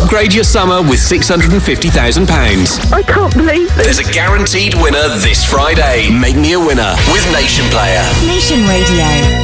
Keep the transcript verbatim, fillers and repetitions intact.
Upgrade your summer with six hundred fifty thousand pounds. I can't believe this. There's a guaranteed winner this Friday. Make me a winner with Nation Player. Nation Radio.